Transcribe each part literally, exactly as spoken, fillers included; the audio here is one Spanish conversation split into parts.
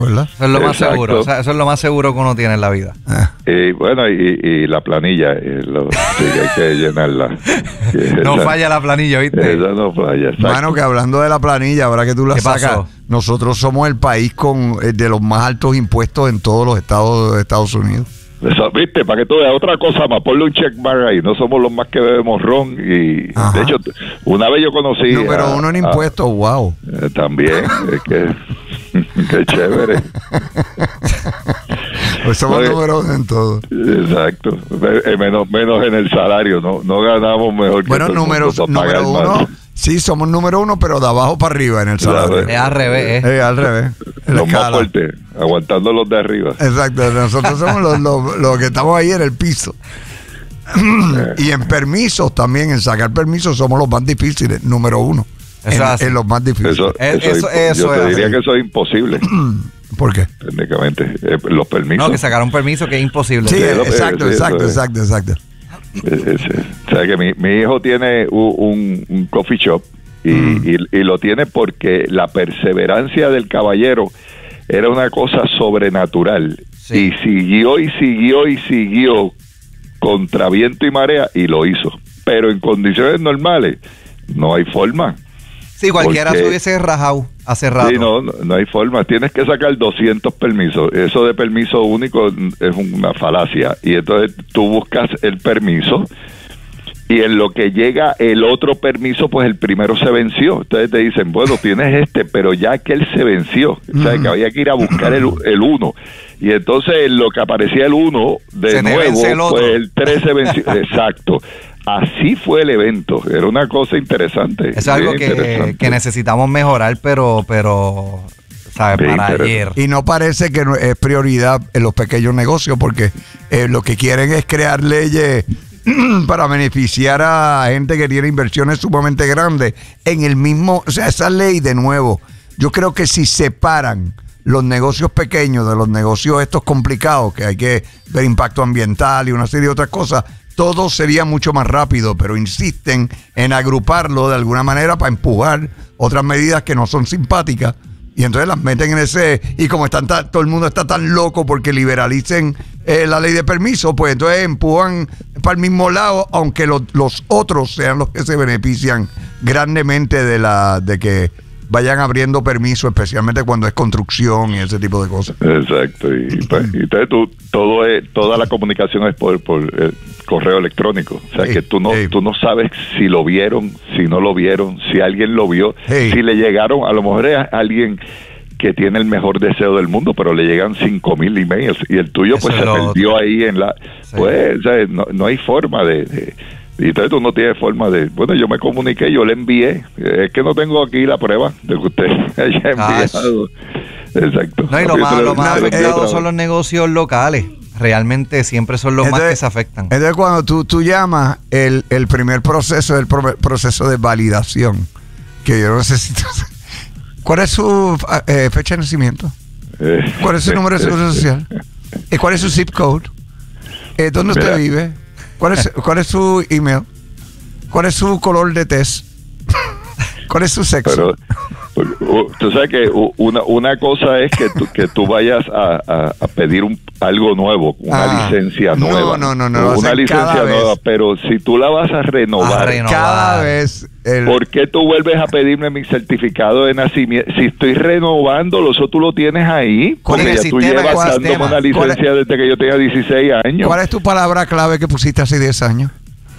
¿verdad? Eso es lo más Exacto. seguro. O sea, eso es lo más seguro que uno tiene en la vida. Ah. Y bueno, y, y la planilla, eh, lo, sí, hay que llenarla. No Esa- falla la planilla, ¿viste? Esa no falla, exacto. Mano, que hablando de la planilla, ahora que tú la ¿Qué pasó? sacas, nosotros somos el país con eh, de los más altos impuestos en todos los estados de Estados Unidos. Eso, viste, para que tú veas otra cosa más, ponle un check mark ahí. No somos los más que bebemos ron. Y Ajá. de hecho, una vez yo conocí. Número a- uno en a- impuestos, wow. eh, también, es que. Qué chévere. Pues somos Oye, número uno en todo. Exacto. Eh, Menos, menos en el salario, no, no ganamos mejor que Bueno, todo el mundo número, para pagar número más. uno, sí, somos número uno, pero de abajo para arriba en el salario. Es al revés, ¿eh? Eh, al revés. en la Los más escala. fuertes, aguantando los de arriba. Exacto, nosotros somos los, los, los que estamos ahí en el piso. Y en permisos también, en sacar permisos somos los más difíciles, número uno. Eso En, hace. en los más difíciles. Eso, Eh, eso, eso- eso yo te es diría así. que eso es imposible, ¿Por qué? técnicamente. Eh, los permisos. No, que sacaron un permiso que es imposible. Sí, Sí, lo- exacto, sí, exacto, eso es. exacto, exacto. Eh, eh, sí. O sea que mi, mi hijo tiene u- un, un coffee shop y, Mm. y- y lo tiene porque la perseverancia del caballero era una cosa sobrenatural. Sí. Y siguió y siguió y siguió contra viento y marea y lo hizo. Pero en condiciones normales no hay forma. Sí, cualquiera Porque- se hubiese rajado hace rato. Sí, no, no, no hay forma. Tienes que sacar doscientos permisos. Eso de permiso único es una falacia. Y entonces tú buscas el permiso y en lo que llega el otro permiso, pues el primero se venció. Entonces te dicen, bueno, tienes este, pero ya que él se venció. O sea, que había que ir a buscar el, el uno. Y entonces en lo que aparecía el uno, de Se te nuevo, vence el otro. pues el tres se venció. Exacto. Así fue el evento. Era una cosa interesante. Eso es algo bien que, interesante. que necesitamos mejorar, pero, pero ¿sabes? Bien Para ayer. interesante. Y no parece que no- es prioridad en los pequeños negocios porque eh, lo que quieren es crear leyes para beneficiar a gente que tiene inversiones sumamente grandes en el mismo, o sea, esa ley de nuevo, yo creo que si separan los negocios pequeños de los negocios estos complicados, que hay que ver impacto ambiental y una serie de otras cosas, todo sería mucho más rápido, pero insisten en agruparlo de alguna manera para empujar otras medidas que no son simpáticas. Y entonces las meten en ese, y como están ta- todo el mundo está tan loco porque liberalicen eh, la ley de permiso, pues entonces empujan para el mismo lado, aunque los, los otros sean los que se benefician grandemente de la de que vayan abriendo permiso, especialmente cuando es construcción y ese tipo de cosas. Exacto, y, pues, y entonces tú, todo es, toda la comunicación es por, por eh, correo electrónico, o sea Sí, que tú no sí. tú no sabes si lo vieron, si no lo vieron, si alguien lo vio, Sí. si le llegaron, a lo mejor es alguien que tiene el mejor deseo del mundo, pero le llegan cinco mil emails y el tuyo Eso pues es se lo perdió ahí en la, Sí. pues o sea, no, no hay forma de, de y entonces tú no tienes forma de, bueno, yo me comuniqué, yo le envié, es que no tengo aquí la prueba de que usted haya Ah, enviado. Exacto. No, y lo Yo más, te lo más yo te lo afectados trabajo. son los negocios locales. Realmente siempre son los más que se afectan. Entonces cuando tú, tú llamas, el, el primer proceso es el pro- proceso de validación, que yo no sé si tú... ¿Cuál es su eh, fecha de nacimiento? Eh, ¿Cuál es su número de seguridad social? ¿Y ¿Cuál es su zip code? Eh, ¿Dónde usted Mira. vive? ¿Cuál es, ¿Cuál es su email? ¿Cuál es su color de test? ¿Cuál es su sexo? Pero porque, uh, tú sabes que uh, una, una cosa es que tú, que tú vayas a, a, a pedir un, algo nuevo, una Ah, licencia no, nueva. no, no, no, lo Una hacen cada licencia nueva, vez. pero si tú la vas a renovar, A renovar. Cada vez... El, ¿por qué tú vuelves a pedirme mi certificado de nacimiento? Si estoy renovándolo, eso tú lo tienes ahí, ¿Cuál porque es ya el tú sistema? llevas ¿Cuál es el dándome sistema? una licencia desde que yo tenía dieciséis años. ¿Cuál es tu palabra clave que pusiste hace diez años?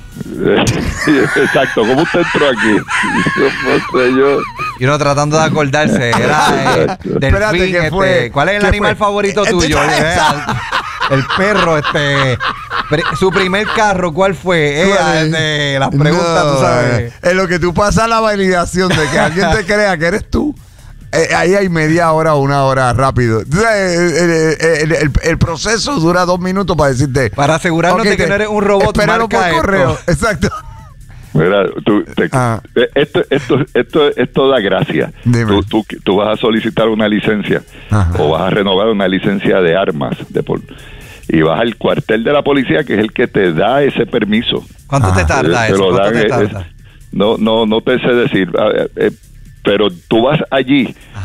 Exacto, ¿cómo usted entró aquí? No sé yo. Y uno tratando de acordarse. Era eh, Exacto. delfín, Espérate, ¿qué este, fue? ¿cuál es el ¿Qué animal fue? favorito Este- tuyo? Eh, el perro, este. pri- su primer carro, ¿cuál fue? Eh, ¿Cuál es? este, las preguntas, No, tú sabes. En lo que tú pasas la validación de que alguien te crea que eres tú, eh, ahí hay media hora o una hora rápido. Entonces, eh, eh, el, el- el proceso dura dos minutos para decirte. Para asegurarnos ok, de que te- no eres un robot, espéralo por marca esto. correo. Exacto. Mira, tú, te- Ah. esto, esto, esto, esto da gracia. Dime. Tú, tú, tú vas a solicitar una licencia Ajá. o vas a renovar una licencia de armas de pol- y vas al cuartel de la policía, que es el que te da ese permiso. ¿Cuánto Ah, te tarda Te eso? lo ¿Cuánto dan, te eh, tarda? es- no, no, no te sé decir, ah, eh, eh, pero tú vas allí Ajá.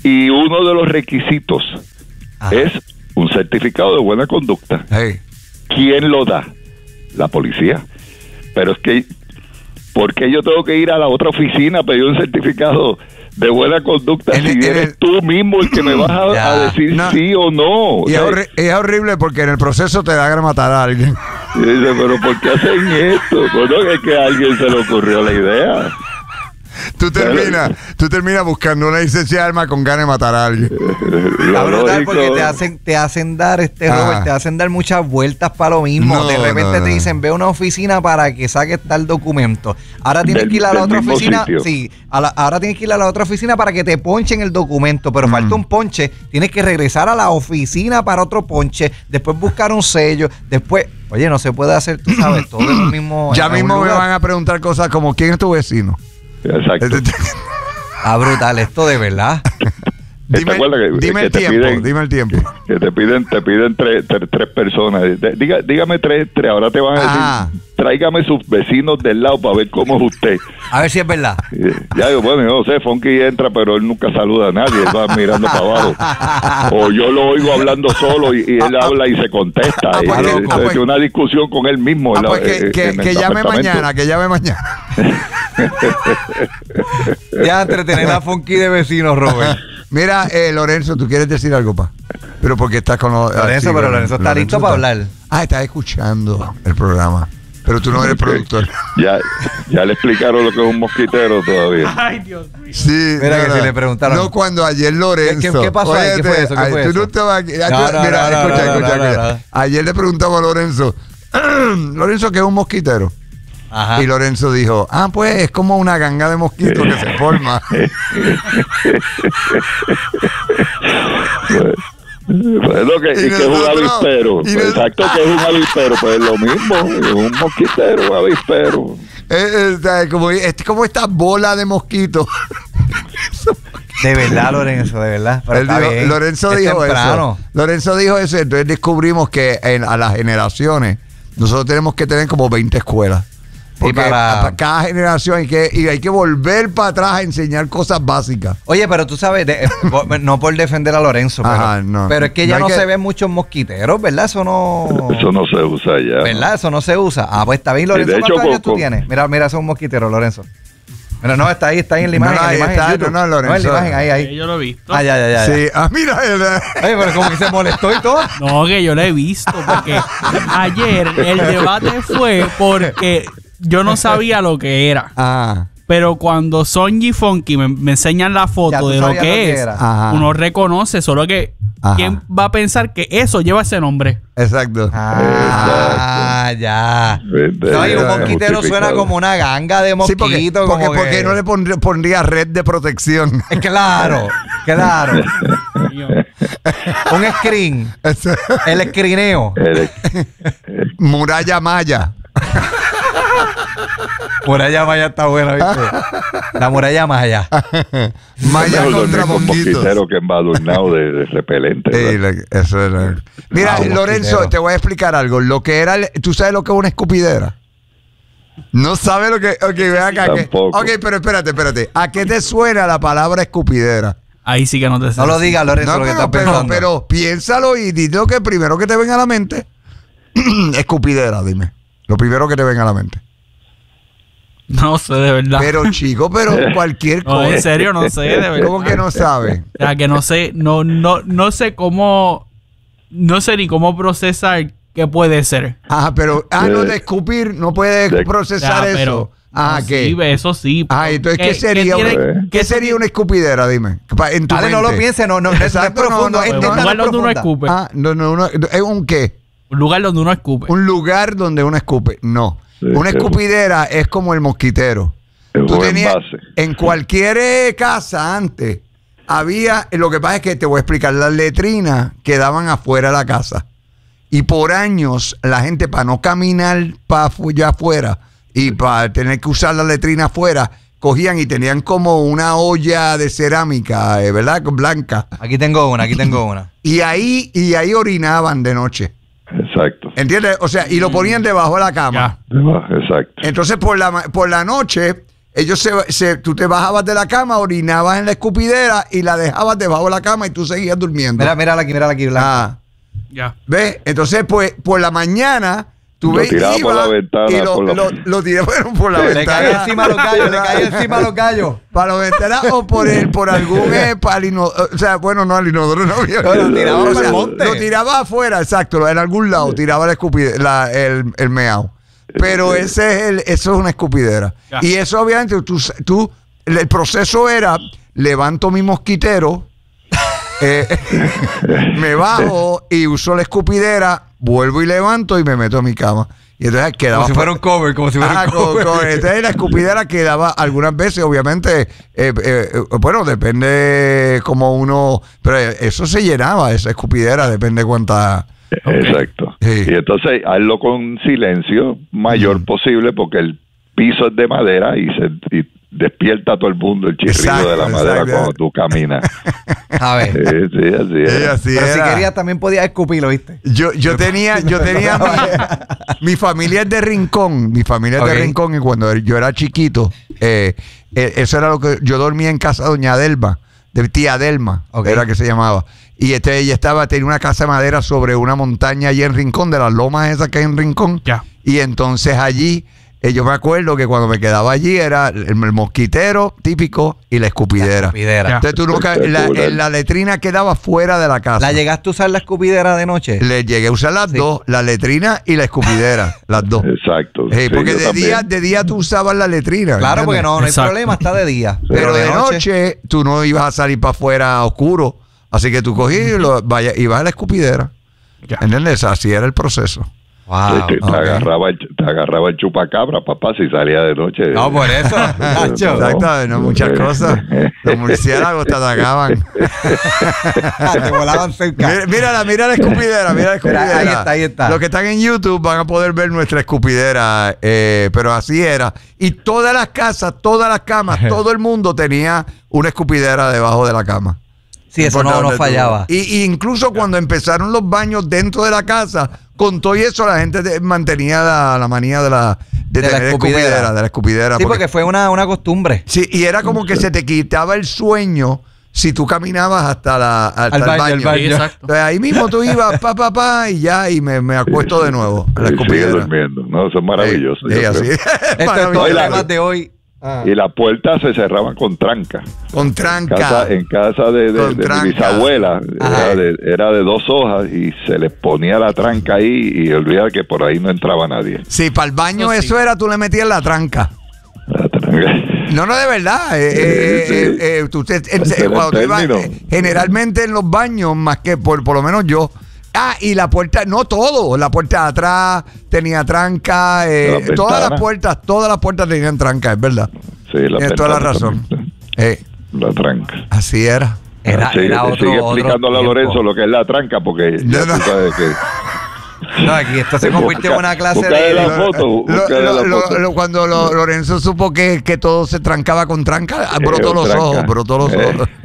Y uno de los requisitos Ajá. es un certificado de buena conducta. Hey. ¿Quién lo da? La policía. Pero es que, ¿por qué yo tengo que ir a la otra oficina a pedir un certificado de buena conducta En si el- en eres el- tú mismo el que me vas a, Ya. a decir No. sí o no? O Y es, sea, horri- es horrible porque en el proceso te da a matar a alguien. y dice, pero ¿por qué hacen esto? Bueno, es que a alguien se le ocurrió la idea. Tú terminas, tú terminas buscando una licencia de arma con ganas de matar a alguien. Lo Está brutal lógico- porque te hacen, te hacen dar, este Ah. Robert, te hacen dar muchas vueltas para lo mismo. No, de repente no, te no. dicen, ve a una oficina para que saques tal documento. Ahora tienes Del- que ir a la del otra mismo oficina. sitio. Sí, a la- ahora tienes que ir a la otra oficina para que te ponchen el documento, pero Mm. falta un ponche. Tienes que regresar a la oficina para otro ponche, después buscar un sello, después, oye, no se puede hacer, tú sabes, todo en lo mismo. Ya en un mismo me lugar. van a preguntar cosas como ¿quién es tu vecino? Exacto. Ah, brutal, esto de verdad. dime acuerdas que- dime que el te tiempo, piden- dime el tiempo. Que te piden, te piden tres, tres, tres personas. De- Diga, dígame tres, tres. Ahora te van a decir, Ah. tráigame sus vecinos del lado para ver cómo es usted. A ver si es verdad. Y ya digo, bueno, yo no sé, Funky entra, pero él nunca saluda a nadie, él va mirando para abajo. O yo lo oigo hablando solo y, y él Ah, ah. habla y se contesta. Ah, Y- pues, y- ah, entonces, pues. una discusión con él mismo. Ah, en la- pues que, eh, que- en el que llame apartamento. mañana, que llame mañana. Ya entretener a Funky de vecinos, Robert. Mira, eh, Lorenzo, ¿tú quieres decir algo, pa? Pero porque estás con los... Lorenzo, así, pero Lorenzo está listo para hablar. Ah, estás escuchando el programa. Pero tú no eres Ok. productor. Ya, ya le explicaron lo que es un mosquitero todavía. Ay, Dios mío. Sí, Mira no, que no. si le preguntaron. No, cuando ayer Lorenzo. ¿Qué- qué- qué pasó ahí? ¿Qué fue Óyete, eso? ¿Qué ay, fue tú eso? no estabas aquí. Ah, No, tú- no, mira, no, no, escucha, no, escucha, no, escucha. no. Ayer le preguntamos a Lorenzo. Lorenzo, ¿qué es un mosquitero? Ajá. Y Lorenzo dijo, ah, pues es como una ganga de mosquitos que se forma. Pues lo que, Y y que es un nosotros- avispero. y Pues nos- exacto, que es un avispero. Pues es lo mismo, es un mosquitero, un avispero. Eh, eh, o sea, como, es como esta bola de mosquitos. De verdad, Lorenzo, de verdad. Pero Él está dijo- bien. Lorenzo Es dijo temprano. eso. Lorenzo dijo eso. Entonces descubrimos que en, a las generaciones nosotros tenemos que tener como veinte escuelas. Porque para- para cada generación hay que, y hay que volver para atrás a enseñar cosas básicas. Oye, pero tú sabes, de- eh, po- no por defender a Lorenzo, pero, Ajá, no. pero es que No ya hay no, que- se ven muchos mosquiteros, ¿verdad? Eso no... Eso no se usa ya. ¿Verdad? Eso no se usa. Ah, pues está bien, Lorenzo. de hecho, ¿Cuántos años tú con- tienes? Mira, mira, eso es un mosquitero, Lorenzo. Mira, no, está ahí, está ahí en la No, imagen. no, en ahí la imagen está, en YouTube. no, no, Lorenzo. en la imagen, ahí, ahí. Yo lo he visto. Ah, ya, ya, ya. ya. Sí, ah, mira. el- Oye, pero como que se molestó y todo. No, que yo lo he visto, porque ayer el debate fue porque yo no sabía lo que era. Ah, Pero cuando Sonji y Funky me, me enseñan la Ya foto tú de lo sabías que lo que es, era. Ajá. uno reconoce, solo que Ajá. ¿quién va a pensar que eso lleva ese nombre? exacto. Ah, ya. Viste, No, y un ya, mosquitero suena justificado. como una ganga de Sí, mosquitos. porque, porque, como porque que- no le pondría, pondría red de protección. Eh, Claro, claro. Mío. Un screen. El screeneo. Eres- Muralla maya. Muralla Maya está buena, ¿viste? La muralla Maya. Maya mejor contra dormir con mosquitos. mosquitero que embadurnado de, de repelente. Sí, ¿verdad? le- eso era. Mira, Ah, un Lorenzo, mosquitero. te voy a explicar algo. Lo que era, el- ¿tú sabes lo que es una escupidera? No sabes lo que. Ok, ve acá. que- Tampoco. ok, pero espérate, espérate. ¿A qué te suena la palabra escupidera? Ahí sí que no te sé. No lo digas, Lorenzo, No, lo que pero, estás pero, pensando. pero piénsalo y di lo que primero que te venga a la mente. Escupidera, dime. Lo primero que te venga a la mente. No sé, de verdad. Pero, chico, pero cualquier No, cosa. en serio, no sé, de verdad. ¿Cómo que no sabes? O sea, que no sé, no, no, no sé cómo, no sé ni cómo procesar qué puede ser. Ajá, pero, ah, no, de escupir, no puedes De- procesar Ya, eso. pero- Ajá, no, ¿qué? sí, eso sí. Ah, entonces, ¿qué, sería? tiene- una- ¿Qué sería una escupidera? Dime. Pa- En tu Dale, no mente. lo pienses, no, no, no es- no es Exacto, profundo, es- un Esta lugar no donde uno profunda. escupe. Ah, no, no, no, ¿es un qué? Un lugar donde uno escupe. Un lugar donde uno escupe. No. Sí, Una sí. escupidera es como el mosquitero. Es Tú un tenías, envase. en cualquier eh, casa antes, había, lo que pasa es que te voy a explicar, las letrinas quedaban afuera de la casa. Y por años, la gente, para no caminar para allá afuera y para tener que usar la letrina afuera, cogían y tenían como una olla de cerámica, eh, ¿verdad? Blanca. Aquí tengo una, aquí tengo una. Y ahí, y ahí orinaban de noche. Exacto. ¿Entiendes? O sea, y lo ponían debajo de la cama. Ya. Exacto. Entonces, por la, ma- por la noche, ellos se, se, tú te bajabas de la cama, orinabas en la escupidera y la dejabas debajo de la cama y tú seguías durmiendo. Mira, mírala aquí, mírala aquí. Ah, Ya. ¿ves? Entonces, pues, por la mañana, tú Lo ves, tiraba por la ventana, y lo, por la- lo, lo tiraba por la Le ventana. caía encima a los gallos, le caía encima a los gallos. Para la ventana o por el, por algún eh, para el ino- o sea, bueno, no al inodoro no había. No, lo tiraba O para sea, el monte. Lo tiraba afuera, exacto, en algún lado tiraba la escupide- la, el, el meao. Pero ese es el, eso es una escupidera. Ya. Y eso obviamente tú, tú el, el proceso era levanto mi mosquitero, eh, me bajo y uso la escupidera, vuelvo y levanto y me meto a mi cama. Y entonces quedaba Como si fuera un cover, como si fuera Ah, un con- cover. con- entonces la escupidera quedaba algunas veces, obviamente, eh, eh, eh, bueno, depende como uno, pero eso se llenaba, esa escupidera, depende cuánta. Exacto. Sí. Y entonces hazlo con silencio mayor Mm. posible porque el piso es de madera y se y despierta a todo el mundo el chirrido Exacto, de la madera exacto. cuando tú caminas. A ver. Sí, sí, así es. Sí, así Pero si era. querías también podías escupirlo, ¿viste? Yo, yo tenía, yo tenía mi, mi familia es de Rincón, mi familia es Ok. de Rincón y cuando yo era chiquito, eh, eh, eso era lo que yo dormía en casa de doña Delma, de tía Delma, Ok. era que se llamaba. Y este, ella estaba, tenía una casa de madera sobre una montaña allí en Rincón, de las lomas esas que hay en Rincón. Ya. Y entonces allí, eh, yo me acuerdo que cuando me quedaba allí era el, el mosquitero típico y la escupidera. Escupidera. Ya. Entonces tú nunca, la, la letrina quedaba fuera de la casa. ¿La llegaste a usar la escupidera de noche? Le llegué a usar las Sí. dos, la letrina y la escupidera, las dos. Exacto. Eh, Sí, porque yo de también. día, de día tú usabas la letrina. Claro, porque ¿entiendes? no, no hay Exacto. problema, está de día. Pero de noche, tú no ibas a salir para afuera oscuro. Así que tú cogías y lo, vaya, ibas a la escupidera. Ya. ¿Entiendes? Así era el proceso. Wow. te, te ok. agarraba el, te agarraba el chupacabra, papá, si salía de noche. No, por eso, Nacho. Exacto, no muchas cosas. Los murciélagos te atacaban. Te volaban cerca. Mira, mírala, mira la escupidera, mira la escupidera. Mira, ahí está, ahí está. Los que están en YouTube van a poder ver nuestra escupidera, eh, pero así era. Y todas las casas, todas las camas, todo el mundo tenía una escupidera debajo de la cama. Sí, eso no, Importa no donde tú- fallaba. Y, y incluso cuando empezaron los baños dentro de la casa, con todo y eso la gente te- mantenía la, la manía de la, de De la tener escupidera. de la escupidera. Sí, porque fue una, una costumbre. Sí, y era como que se te quitaba el sueño si tú caminabas hasta, la, hasta Al el baño, baño. al baño. Sí, exacto. Entonces, ahí mismo tú ibas, pa, pa, pa, y ya, y me, me acuesto de nuevo en la Y sigue escupidera. durmiendo. No, eso es maravilloso. Sí, yo así. creo. Esto es todo Maravilloso. el la- tema de hoy. Y las puertas se cerraban con tranca. Con tranca. Casa, en casa de, de- Con de tranca. mi bisabuela Ajá. era de, era de dos hojas y se les ponía la tranca ahí y olvidaba que por ahí no entraba nadie. Sí, para el baño Eso sí. eso era, tú le metías la tranca. La tranca. No, no, de verdad. eh, Sí, eh, sí. eh, eh, tú te- en- Ese era cuando tú el ibas, término. eh, generalmente en los baños, más que por, por lo menos yo. Ah, y la puerta, no todo. La puerta de atrás tenía tranca. eh, La todas las ventana. puertas, todas las puertas tenían tranca, es verdad. Sí, la Tienes toda la ventana razón. también. Eh, La tranca. así era. Era, Sigue- era otro, sigue otro explicándole a tiempo. Lorenzo lo que es la tranca porque ya No, no. tú sabes que No, aquí esto se convirtió en una clase Búscale de... la Lo- foto, lo- búscale lo- la lo- foto. lo- cuando lo- Lorenzo supo que, que todo se trancaba con tranca, brotó con los tranca. ojos, brotó los Eh. ojos.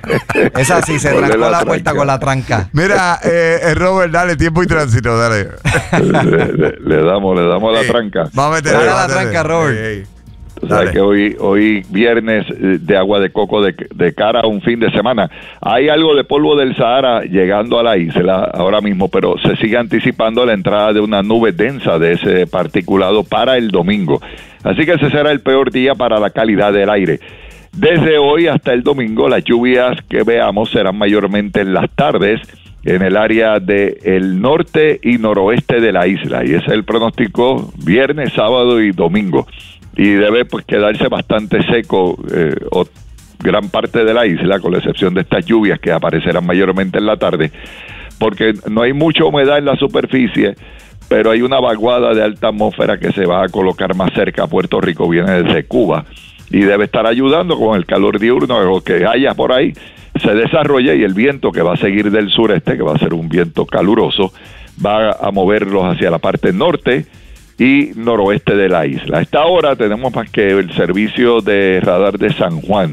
Esa sí, se Ponle trancó la la, tranca. puerta con la tranca. Mira, eh, eh, Robert, dale tiempo y tránsito, dale. le, le- le damos, le damos a la Eh, tranca. Vamos a meter Dale a la tranca, Robert. Tú sabes que hoy, hoy viernes eh, de agua de coco de, de cara a un fin de semana. Hay algo de polvo del Sahara llegando a la isla ahora mismo, pero se sigue anticipando la entrada de una nube densa de ese particulado para el domingo. Así que ese será el peor día para la calidad del aire. Desde hoy hasta el domingo, las lluvias que veamos serán mayormente en las tardes en el área del norte y noroeste de la isla. Y ese es el pronóstico viernes, sábado y domingo. Y debe pues quedarse bastante seco eh, o gran parte de la isla, con la excepción de estas lluvias que aparecerán mayormente en la tarde, porque no hay mucha humedad en la superficie, pero hay una vaguada de alta atmósfera que se va a colocar más cerca a Puerto Rico, viene desde Cuba, y debe estar ayudando con el calor diurno, lo que haya por ahí, se desarrolla, y el viento que va a seguir del sureste, que va a ser un viento caluroso, va a moverlos hacia la parte norte y noroeste de la isla. A esta hora tenemos más que el servicio de radar de San Juan,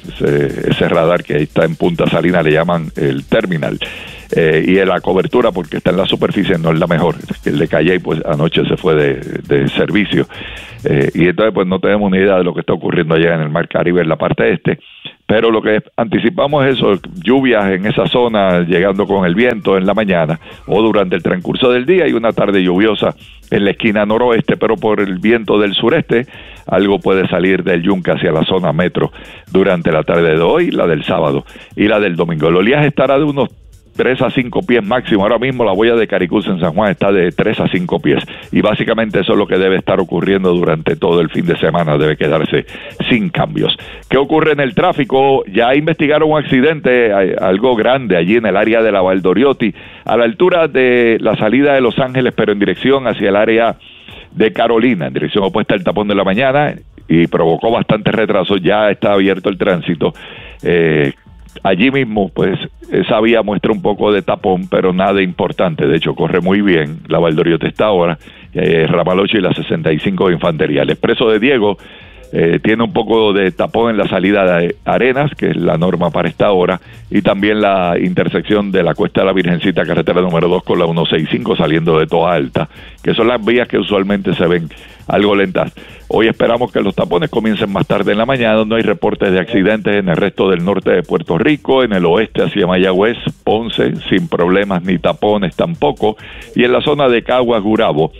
ese, ese radar que ahí está en Punta Salina, le llaman el terminal. Eh, y en la cobertura, porque está en la superficie, no es la mejor. El de Calley, pues anoche se fue de, de servicio. Eh, y entonces, pues no tenemos ni idea de lo que está ocurriendo allá en el Mar Caribe, en la parte este. Pero lo que anticipamos es eso, lluvias en esa zona, llegando con el viento en la mañana o durante el transcurso del día, y una tarde lluviosa en la esquina noroeste, pero por el viento del sureste, algo puede salir del Yunque hacia la zona metro durante la tarde de hoy, la del sábado y la del domingo. El oleaje estará de unos tres a cinco pies máximo. Ahora mismo la boya de Caricús en San Juan está de tres a cinco pies, y básicamente eso es lo que debe estar ocurriendo durante todo el fin de semana, debe quedarse sin cambios. ¿Qué ocurre en el tráfico? Ya investigaron un accidente, algo grande allí en el área de la Valdoriotti, a la altura de la salida de Los Ángeles, pero en dirección hacia el área de Carolina, en dirección opuesta al tapón de la mañana, y provocó bastantes retrasos. Ya está abierto el tránsito. eh, Allí mismo, pues, esa vía muestra un poco de tapón, pero nada importante. De hecho, corre muy bien la Valdoriotti está ahora, eh, Ramal ocho y la sesenta y cinco de Infantería. El expreso de Diego eh, tiene un poco de tapón en la salida de Arenas, que es la norma para esta hora, y también la intersección de la Cuesta de la Virgencita, carretera número dos, con la ciento sesenta y cinco saliendo de Toa Alta, que son las vías que usualmente se ven algo lentas. Hoy esperamos que los tapones comiencen más tarde en la mañana. No hay reportes de accidentes en el resto del norte de Puerto Rico, en el oeste hacia Mayagüez, Ponce, sin problemas ni tapones tampoco, y en la zona de Caguas, Gurabo,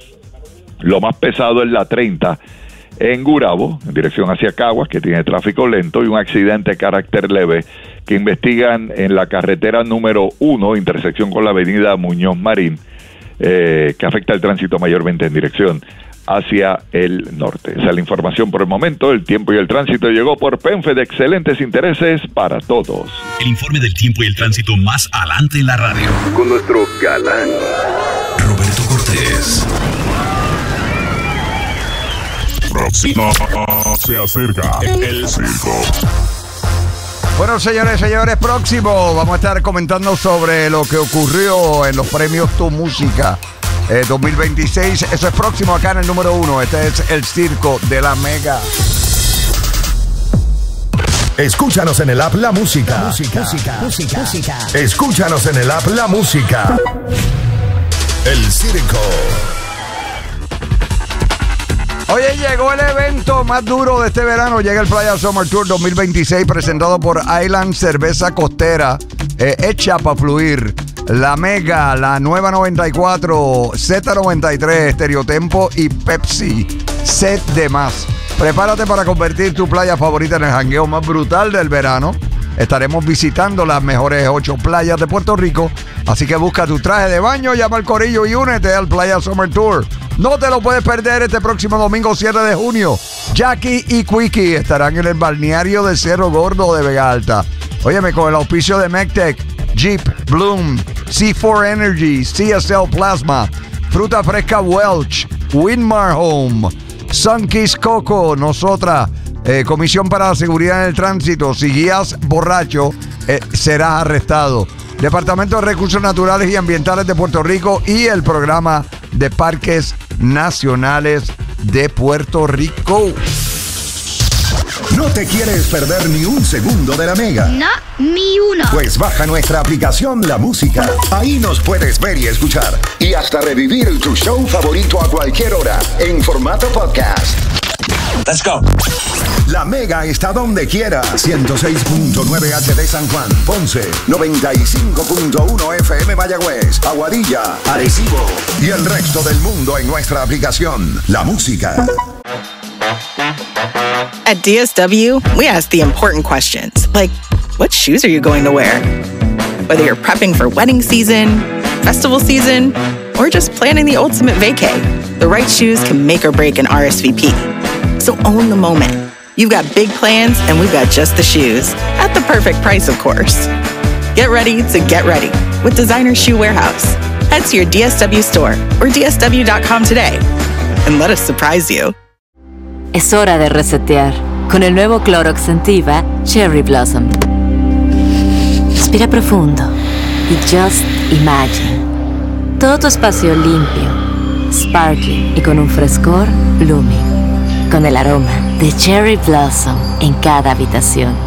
lo más pesado es la treinta en Gurabo, en dirección hacia Caguas, que tiene tráfico lento, y un accidente de carácter leve que investigan en la carretera número uno, intersección con la avenida Muñoz Marín, eh, que afecta el tránsito mayormente en dirección hacia el norte. Esa es la información por el momento. El tiempo y el tránsito llegó por Penfe, de excelentes intereses para todos. El informe del tiempo y el tránsito más adelante en la radio, con nuestro galán Roberto Cortés. Próximo se acerca el circo. Bueno, señores, señores, próximo vamos a estar comentando sobre lo que ocurrió en los premios Tu Música eh, dos mil veintiséis. Eso es próximo acá en el número uno. Este es el circo de la Mega. Escúchanos en el app La Música. Música, música, música, música. Escúchanos en el app La Música. El circo. Oye, llegó el evento más duro de este verano. Llega el Playa Summer Tour dos mil veintiséis, presentado por Island Cerveza Costera, eh, hecha para fluir. La Mega, la nueva noventa y cuatro, Z noventa y tres, Estereotempo y Pepsi. Set de más. Prepárate para convertir tu playa favorita en el jangueo más brutal del verano. Estaremos visitando las mejores ocho playas de Puerto Rico. Así que busca tu traje de baño, llama al corillo y únete al Playa Summer Tour. No te lo puedes perder este próximo domingo siete de junio. Jackie y Quickie estarán en el balneario de Cerro Gordo de Vega Alta. Óyeme, con el auspicio de MECTEC, Jeep, Bloom, C cuatro Energy, C S L Plasma, Fruta Fresca Welch, Winmar Home, Sunkiss Coco, nosotras, eh, Comisión para la Seguridad en el Tránsito. Si guías borracho, eh, serás arrestado. Departamento de Recursos Naturales y Ambientales de Puerto Rico y el Programa de Parques Nacionales de Puerto Rico. ¿No te quieres perder ni un segundo de la Mega? No, ni uno. Pues baja nuestra aplicación La Música. Ahí nos puedes ver y escuchar. Y hasta revivir tu show favorito a cualquier hora en formato podcast. Let's go. La Mega está donde quiera. ciento seis punto nueve H D San Juan, Ponce, noventa y cinco punto uno F M Mayagüez, Aguadilla, Arecibo y el resto del mundo en nuestra aplicación La Música. At D S W, we ask the important questions, like, what shoes are you going to wear? Whether you're prepping for wedding season, festival season, or just planning the ultimate vacay, the right shoes can make or break an R S V P. So own the moment. You've got big plans, and we've got just the shoes. At the perfect price, of course. Get ready to get ready with Designer Shoe Warehouse. Head to your D S W store or D S W dot com today and let us surprise you. Es hora de resetear con el nuevo Clorox Scentiva Cherry Blossom. Respira profundo y just imagine. Todo tu espacio limpio, sparkling y con un frescor blooming. Con el aroma de Cherry Blossom en cada habitación,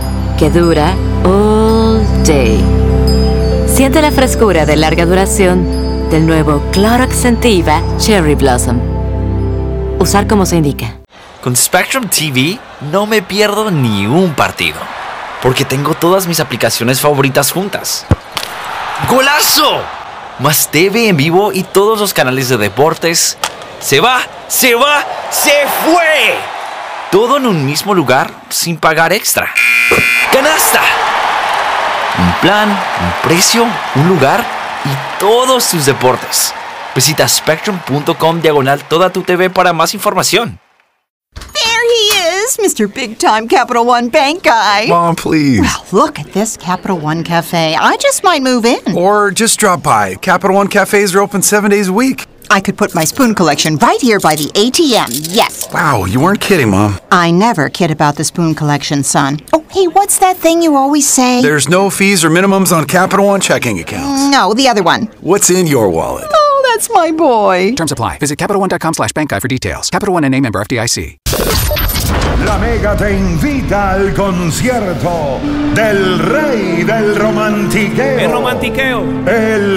que dura all day. Siente la frescura de larga duración del nuevo Clorox Sentiva Cherry Blossom. Usar como se indica. Con Spectrum T V no me pierdo ni un partido, porque tengo todas mis aplicaciones favoritas juntas. ¡Golazo! Más T V en vivo y todos los canales de deportes. ¡Se va! ¡Se va! ¡Se fue! Todo en un mismo lugar sin pagar extra. ¡Canasta! Un plan, un precio, un lugar y todos tus deportes. Visita spectrum.com diagonal toda tu T V para más información. There he is, Mister Big Time Capital One Bank Guy. Mom, please. Well, look at this Capital One Cafe. I just might move in. Or just drop by. Capital One cafes are open seven days a week. I could put my spoon collection right here by the A T M, yes. Wow, you weren't kidding, Mom. I never kid about the spoon collection, son. Oh, hey, what's that thing you always say? There's no fees or minimums on Capital One checking accounts. No, the other one. What's in your wallet? Oh, that's my boy. Terms apply. Visit CapitalOne.com slash bank guy for details. Capital One N A member F D I C. La Mega te invita al concierto del rey del romantiqueo. El romantiqueo. El